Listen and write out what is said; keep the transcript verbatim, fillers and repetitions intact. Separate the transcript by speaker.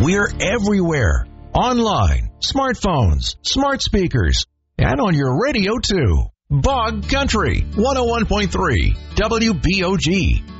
Speaker 1: We're everywhere. Online, smartphones, smart speakers, and on your radio, too. Bog Country, one oh one point three W B O G.